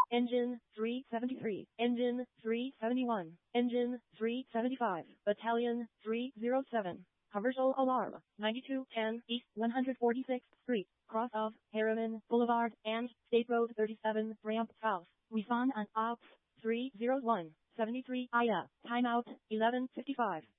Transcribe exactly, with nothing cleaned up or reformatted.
Engine three seventy-three, Engine three seventy-one, Engine three seventy-five, Battalion three oh seven. Commercial alarm, ninety-two ten East one hundred forty-sixth Street, cross of Harriman Boulevard and State Road thirty-seven, ramp south. Respond on Ops three oh one, seventy-three I F. Timeout eleven fifty-five.